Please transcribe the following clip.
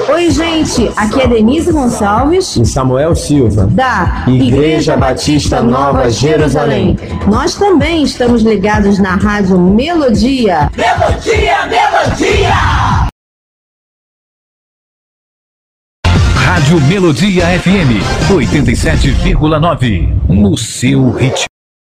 Oi, gente, aqui é Denise Gonçalves e Samuel Silva, da Igreja Batista Nova Jerusalém. Nós também estamos ligados na Rádio Melodia. Melodia, Melodia! Rádio Melodia FM 87,9, no seu ritmo.